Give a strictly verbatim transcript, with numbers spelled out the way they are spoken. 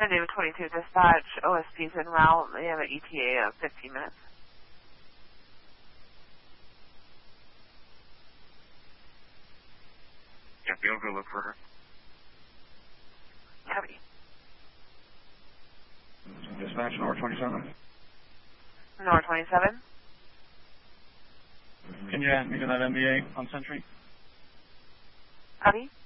David twenty-two dispatch, O S P's en route. They have an E T A of fifteen minutes. Yeah, be able to go look for her. Copy. Dispatch, North twenty-seven. North twenty-seven. Can you add me to that M B A on Century? Copy.